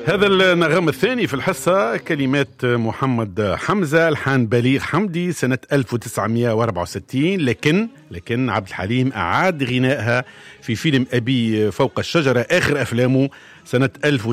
هذا النغم الثاني في الحصة كلمات محمد حمزة، الحان بليغ حمدي سنة 1964. لكن عبد الحليم أعاد غنائها في فيلم أبي فوق الشجرة، آخر أفلامه سنة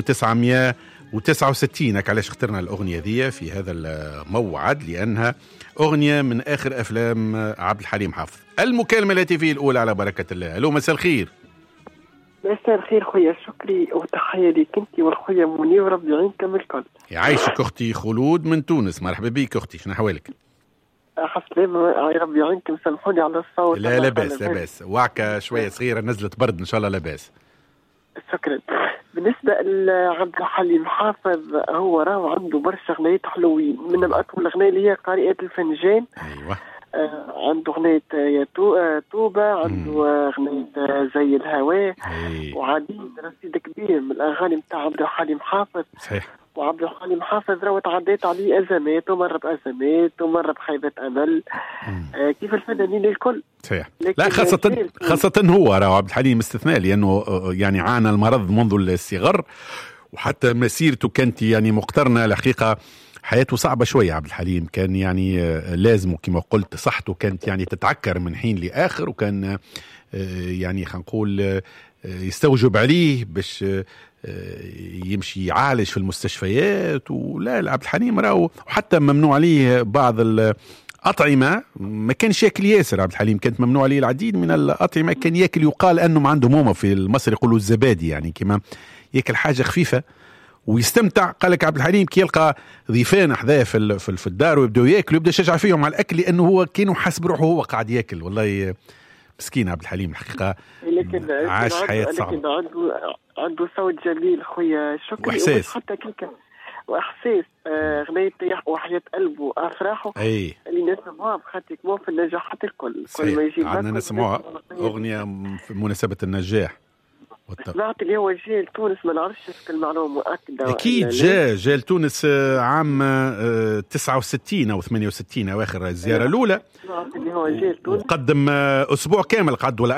1969. علاش اخترنا الأغنية ذي في هذا الموعد؟ لأنها أغنية من آخر أفلام عبد الحليم حافظ. المكالمة الهاتفية الأولى على بركة الله. ألو، مساء الخير. مساء الخير خويا شكري، وتحية ليك انت والخويا منير وربي يعينكم الكل. يعيشك أختي خلود من تونس. مرحبا بك أختي، شنو أحوالك؟ حسلامة، ربي يعينكم. سامحوني على الصوت. لا لاباس لاباس، وعكة شوية صغيرة، نزلت برد إن شاء الله لاباس. شكرا. بالنسبة لعبد الحليم حافظ، هو راهو عنده برشا غنايات حلوين، من الأطول الأغنية اللي هي قارئة الفنجان. أيوة. عنده غنية يا توبة، عنده غنية زي الهواء، وعديد رصيد كبير من الأغاني متاع عبد الحليم حافظ. صحيح. وعبد الحليم حافظ راهو تعديت عليه أزمات، ومر بأزمات ومر بخيبة أمل، كيف الفنانين الكل. صحيح. لا، خاصة هو راهو عبد الحليم استثناء، لأنه يعني عانى المرض منذ الصغر، وحتى مسيرته كانت يعني مقترنة. الحقيقة حياته صعبة شوية. عبد الحليم كان يعني لازم، كما قلت صحته كانت يعني تتعكر من حين لآخر، وكان يعني خلينا نقول يستوجب عليه باش يمشي يعالج في المستشفيات. ولا عبد الحليم راهو حتى ممنوع عليه بعض الأطعمة، ما كانش ياكل ياسر. عبد الحليم كانت ممنوع عليه العديد من الأطعمة، كان ياكل يقال أنه عنده مومة، في المصري يقولوا الزبادي، يعني كما ياكل حاجة خفيفة ويستمتع. قالك عبد الحليم كي يلقى ضيفان حذاه في الدار ويبداو ياكلوا، يبدا يشجع فيهم على الاكل، لانه هو كانوا حاسب روحه هو قاعد ياكل. والله مسكين عبد الحليم الحقيقه، عاش حياه صعبه. لكن عنده صوت جميل خويا شكري، واحساس حتى كيكا واحساس. غنية وحياة قلبه وافراحه اللي نسمعوها بخاطر مو في النجاحات الكل. كل ما يجي عندنا نسمعوها اغنيه في مناسبه النجاح. سمعت اللي هو جاء لتونس، ما نعرفش المعلومة مؤكدة. أكيد جاء لتونس عام 69 أو 68 أواخر الزيارة الأولى، اللي هو جاء لتونس وقدم أسبوع كامل قعد ولا